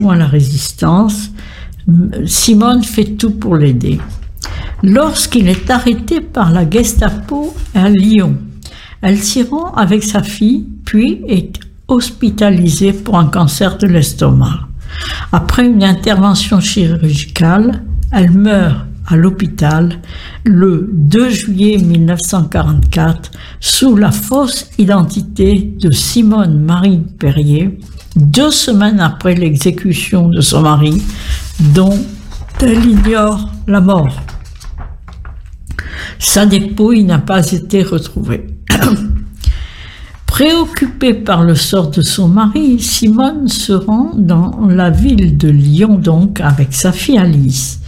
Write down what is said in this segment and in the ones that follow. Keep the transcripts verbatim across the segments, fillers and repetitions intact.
à la résistance, Simone fait tout pour l'aider. Lorsqu'il est arrêté par la Gestapo à Lyon, elle s'y rend avec sa fille, puis est hospitalisée pour un cancer de l'estomac. Après une intervention chirurgicale, elle meurt à l'hôpital le deux juillet mille neuf cent quarante-quatre sous la fausse identité de Simone Marie Perrier, deux semaines après l'exécution de son mari, dont elle ignore la mort. Sa dépouille n'a pas été retrouvée. Préoccupée par le sort de son mari, Simone se rend dans la ville de Lyon, donc, avec sa fille Alice.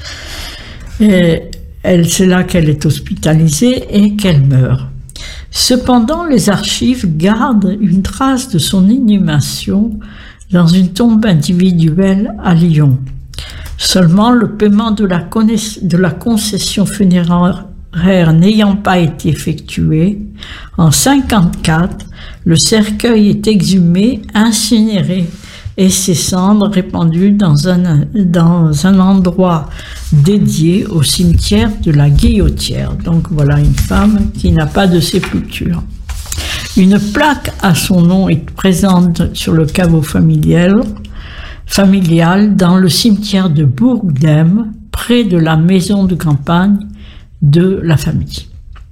Et elle, c'est là qu'elle est hospitalisée et qu'elle meurt. Cependant, les archives gardent une trace de son inhumation dans une tombe individuelle à Lyon. Seulement, le paiement de la, de la concession funéraire n'ayant pas été effectué, en cinquante-quatre, le cercueil est exhumé, incinéré et ses cendres répandues dans un, dans un endroit dédié au cimetière de la Guillotière. Donc voilà une femme qui n'a pas de sépulture. Une plaque à son nom est présente sur le caveau familial, familial dans le cimetière de Bourg-d'Esme, près de la maison de campagne de la famille.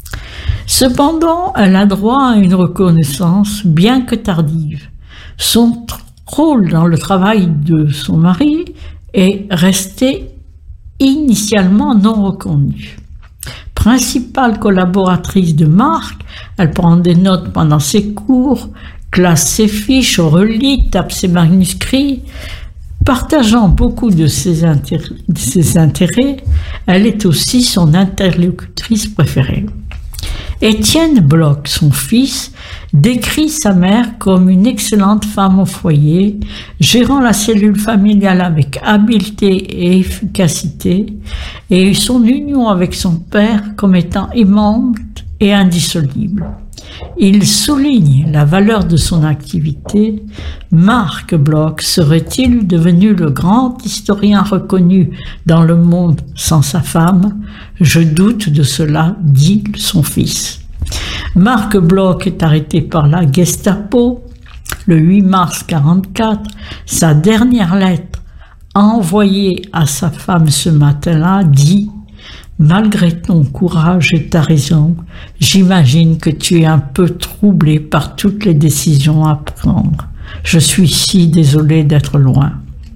Cependant, elle a droit à une reconnaissance, bien que tardive. Son rôle dans le travail de son mari est resté initialement non reconnu. Principale collaboratrice de Marc, elle prend des notes pendant ses cours, classe ses fiches, relit, tape ses manuscrits. Partageant beaucoup de ses, intérêts, de ses intérêts, elle est aussi son interlocutrice préférée. Étienne Bloch, son fils, décrit sa mère comme une excellente femme au foyer, gérant la cellule familiale avec habileté et efficacité, et son union avec son père comme étant aimante et indissoluble. Il souligne la valeur de son activité. Marc Bloch serait-il devenu le grand historien reconnu dans le monde sans sa femme? Je doute de cela, dit son fils. Marc Bloch est arrêté par la Gestapo le huit mars quarante-quatre. Sa dernière lettre, envoyée à sa femme ce matin-là, dit: malgré ton courage et ta raison, j'imagine que tu es un peu troublé par toutes les décisions à prendre. Je suis si désolé d'être loin.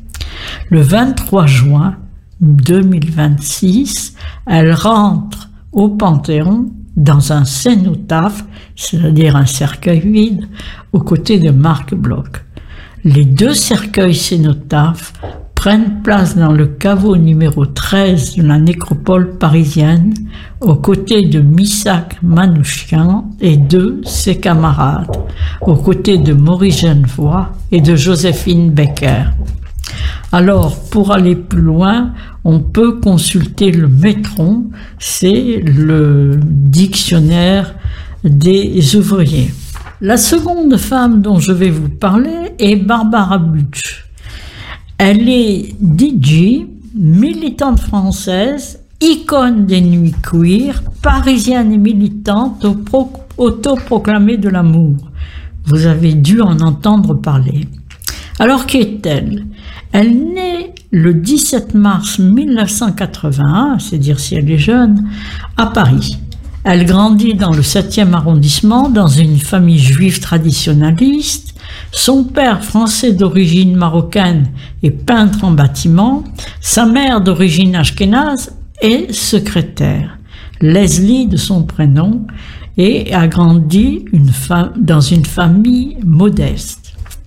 Le vingt-trois juin deux mille vingt-six, elle rentre au Panthéon dans un cénotaphe, c'est-à-dire un cercueil vide, aux côtés de Marc Bloch. Les deux cercueils cénotaphes prennent place dans le caveau numéro treize de la nécropole parisienne, aux côtés de Missak Manouchian et de ses camarades, aux côtés de Maurice Genevoix et de Joséphine Becker. Alors, pour aller plus loin, on peut consulter le Métron, c'est le dictionnaire des ouvriers. La seconde femme dont je vais vous parler est Barbara Butch. Elle est D J, militante française, icône des nuits queer, parisienne et militante autoproclamée de l'amour. Vous avez dû en entendre parler. Alors, qui est-elle? Elle naît le dix-sept mars mille neuf cent quatre-vingt-un, c'est dire si elle est jeune, à Paris. Elle grandit dans le septième arrondissement, dans une famille juive traditionnaliste. Son père, français d'origine marocaine, est peintre en bâtiment. Sa mère, d'origine ashkénaze, est secrétaire. Leslie, de son prénom, et a grandi une femme, dans une famille modeste.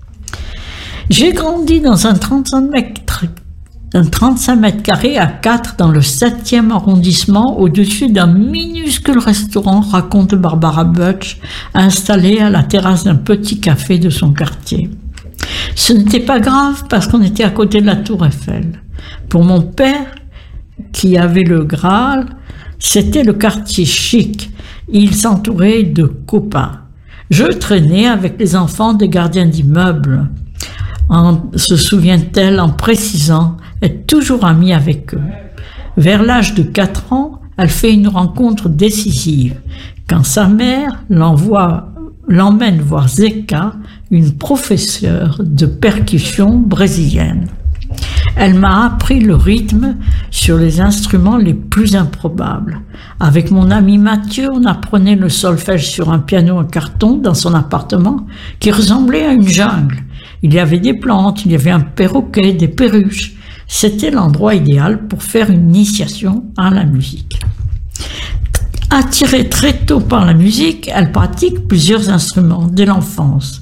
J'ai grandi dans un trente-cinq mètres, un trente-cinq mètres carrés à quatre dans le septième arrondissement, au-dessus d'un minuscule restaurant, raconte Barbara Butch, installé à la terrasse d'un petit café de son quartier. Ce n'était pas grave parce qu'on était à côté de la Tour Eiffel. Pour mon père, qui avait le Graal, c'était le quartier chic. Il s'entourait de copains. Je traînais avec les enfants des gardiens d'immeubles. en, se souvient-elle en précisant être toujours amie avec eux. Vers l'âge de quatre ans, elle fait une rencontre décisive quand sa mère l'envoie, l'emmène voir Zeca, une professeure de percussion brésilienne. Elle m'a appris le rythme sur les instruments les plus improbables. Avec mon ami Mathieu, on apprenait le solfège sur un piano en carton dans son appartement qui ressemblait à une jungle. Il y avait des plantes, il y avait un perroquet, des perruches. C'était l'endroit idéal pour faire une initiation à la musique. Attirée très tôt par la musique, elle pratique plusieurs instruments dès l'enfance.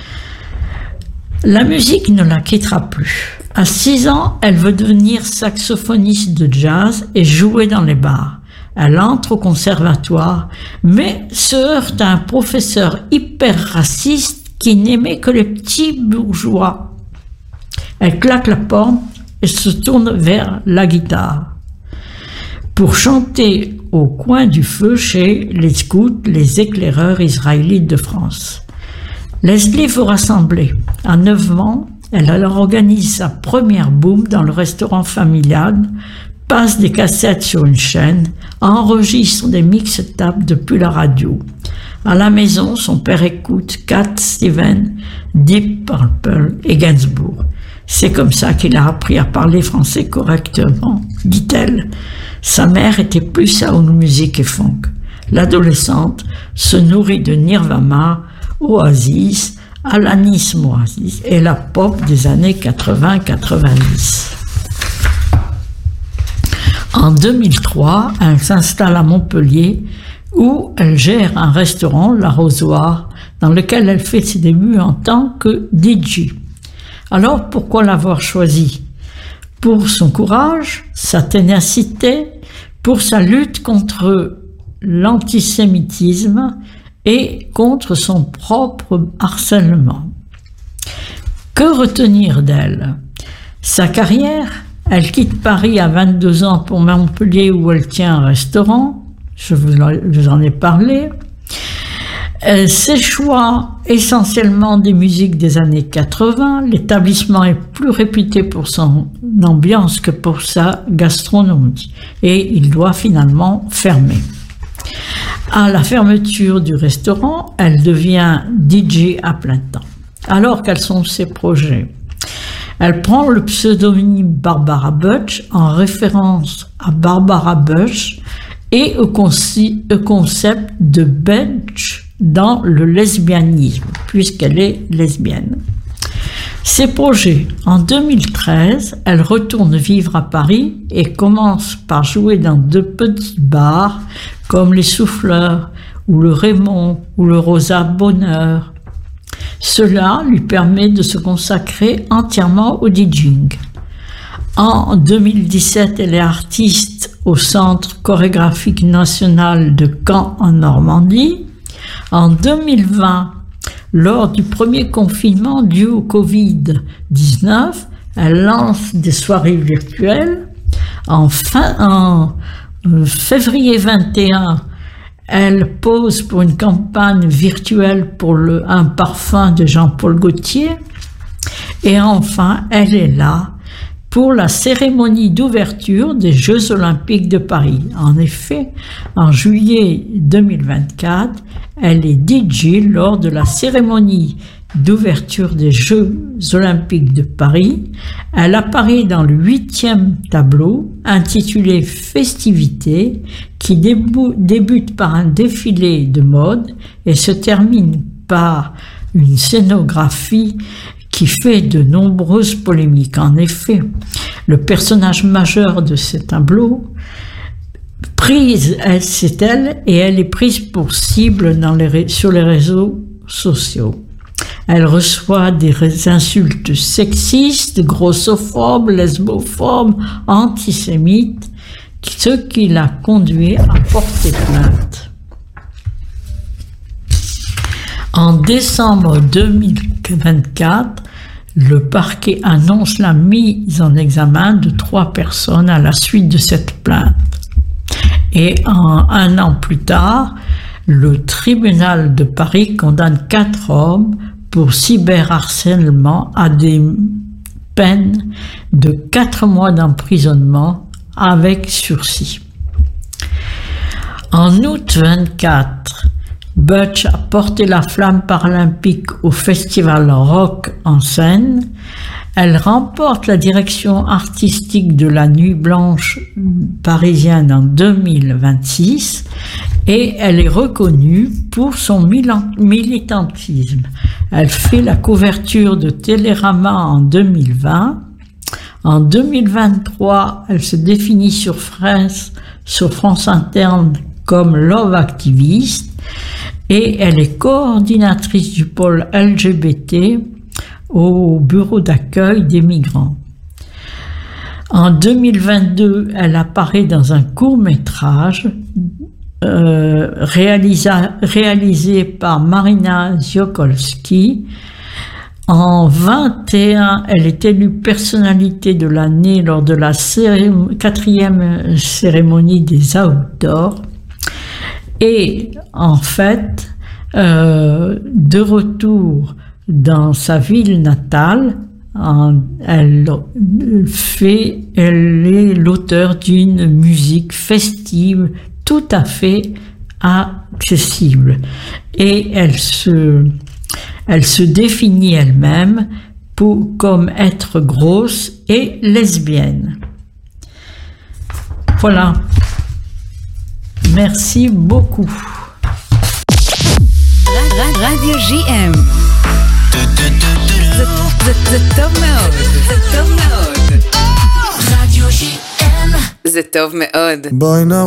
La musique ne la quittera plus. À six ans, elle veut devenir saxophoniste de jazz et jouer dans les bars. Elle entre au conservatoire, mais se heurte à un professeur hyper raciste qui n'aimait que les petits bourgeois. Elle claque la porte et se tourne vers la guitare pour chanter au coin du feu chez les scouts, les éclaireurs israélites de France. Leslie veut rassembler. À neuf ans, elle alors organise sa première boum dans le restaurant familial, passe des cassettes sur une chaîne, enregistre des mix-tapes depuis la radio. À la maison, son père écoute Cat Stevens, Deep Purple et Gainsbourg. C'est comme ça qu'il a appris à parler français correctement, dit-elle. Sa mère était plus soul music et funk. L'adolescente se nourrit de Nirvana, Oasis, Alanis Morissette et la pop des années quatre-vingts quatre-vingt-dix. En deux mille trois, elle s'installe à Montpellier où elle gère un restaurant, l'Arrosoir, dans lequel elle fait ses débuts en tant que D J. Alors pourquoi l'avoir choisi? Pour son courage, sa ténacité, pour sa lutte contre l'antisémitisme et contre son propre harcèlement. Que retenir d'elle? Sa carrière, elle quitte Paris à vingt-deux ans pour Montpellier où elle tient un restaurant, je vous en ai parlé. Ses choix, essentiellement des musiques des années quatre-vingts, l'établissement est plus réputé pour son ambiance que pour sa gastronomie et il doit finalement fermer. À la fermeture du restaurant, elle devient D J à plein temps. Alors quels sont ses projets? Elle prend le pseudonyme Barbara Butch en référence à Barbara Bush et au concept de Butch dans le lesbianisme, puisqu'elle est lesbienne. Ses projets. En deux mille treize, elle retourne vivre à Paris et commence par jouer dans de petits bars comme les Souffleurs ou le Raymond ou le Rosa Bonheur. Cela lui permet de se consacrer entièrement au DJing. En deux mille dix-sept, elle est artiste au Centre chorégraphique national de Caen en Normandie. En deux mille vingt, lors du premier confinement dû au covid dix-neuf, elle lance des soirées virtuelles. En, fin, en février vingt et un, elle pose pour une campagne virtuelle pour le, un parfum de Jean-Paul Gaultier. Et enfin, elle est là pour la cérémonie d'ouverture des Jeux Olympiques de Paris. En effet, en juillet deux mille vingt-quatre, elle est D J lors de la cérémonie d'ouverture des Jeux Olympiques de Paris. Elle apparaît dans le huitième tableau, intitulé Festivités, qui débute par un défilé de mode et se termine par une scénographie qui fait de nombreuses polémiques. En effet, le personnage majeur de ce tableau, prise, c'est elle, et elle est prise pour cible dans les, sur les réseaux sociaux. Elle reçoit des insultes sexistes, grossophobes, lesbophobes, antisémites, ce qui l'a conduit à porter plainte. En décembre deux mille vingt-quatre, le parquet annonce la mise en examen de trois personnes à la suite de cette plainte. Et en, un an plus tard, le tribunal de Paris condamne quatre hommes pour cyberharcèlement à des peines de quatre mois d'emprisonnement avec sursis. En août vingt-quatre, Butch a porté la flamme paralympique au festival Rock en Seine. Elle remporte la direction artistique de la Nuit Blanche parisienne en deux mille vingt-six et elle est reconnue pour son militantisme. Elle fait la couverture de Télérama en deux mille vingt. En deux mille vingt-trois, elle se définit sur France, sur France Inter comme Love Activiste et elle est coordinatrice du pôle L G B T au bureau d'accueil des migrants. En deux mille vingt-deux, elle apparaît dans un court-métrage euh, réalisé par Marina Ziolkowski. En vingt et un, elle est élue personnalité de l'année lors de la cérémonie, quatrième cérémonie des Outdoors. Et en fait, euh, de retour dans sa ville natale, en, elle fait, elle est l'auteur d'une musique festive tout à fait accessible. Et elle se, elle se définit elle-même pour, comme être grosse et lesbienne. Voilà. Merci beaucoup. Radio J M. זה טוב מאוד, זה טוב מאוד. רדיו ג'י אם. זה טוב מאוד.